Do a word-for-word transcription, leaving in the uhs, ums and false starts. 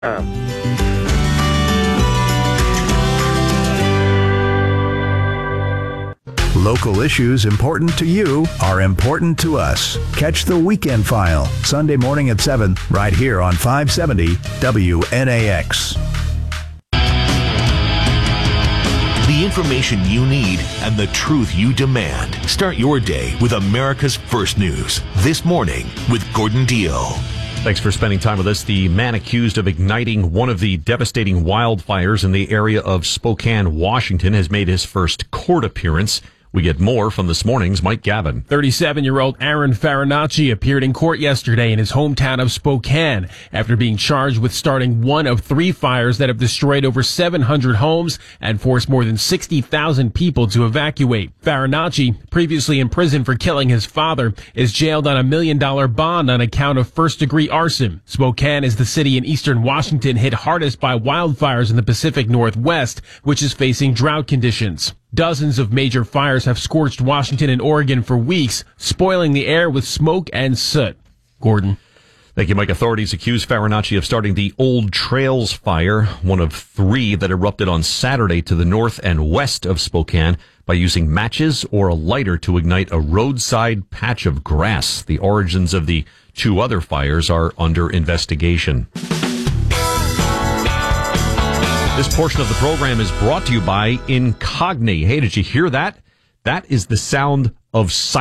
Local issues important to you are important to us. Catch the Weekend File, Sunday morning at seven, right here on five seventy W N A X. The information you need and the truth you demand. Start your day with America's First News. This morning with Gordon Deal. Thanks for spending time with us. The man accused of igniting one of the devastating wildfires in the area of Spokane, Washington, has made his first court appearance. We get more from this morning's Mike Gavin. thirty-seven-year-old Aaron Farinacci appeared in court yesterday in his hometown of Spokane after being charged with starting one of three fires that have destroyed over seven hundred homes and forced more than sixty thousand people to evacuate. Farinacci, previously in prison for killing his father, is jailed on a million-dollar bond on account of first-degree arson. Spokane is the city in eastern Washington hit hardest by wildfires in the Pacific Northwest, which is facing drought conditions. Dozens of major fires have scorched Washington and Oregon for weeks, spoiling the air with smoke and soot. Gordon. Thank you, Mike. Authorities accuse Farinacci of starting the Old Trails fire, one of three that erupted on Saturday to the north and west of Spokane, by using matches or a lighter to ignite a roadside patch of grass. The origins of the two other fires are under investigation. This portion of the program is brought to you by Incogni. Hey, did you hear that? That is the sound of silence.